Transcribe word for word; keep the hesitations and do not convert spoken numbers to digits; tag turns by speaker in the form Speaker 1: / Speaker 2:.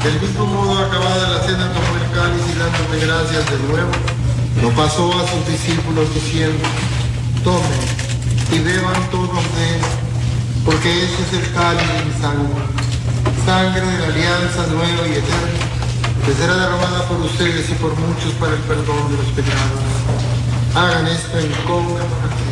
Speaker 1: Del mismo modo, acabada la cena, tomó el cáliz y dándole gracias de nuevo, lo pasó a sus discípulos diciendo: tomen y beban todos de él, porque ese es el cáliz de mi sangre, sangre de la alianza nueva y eterna, que será derramada por ustedes y por muchos para el perdón de los pecados. Hagan esto en conmemoración.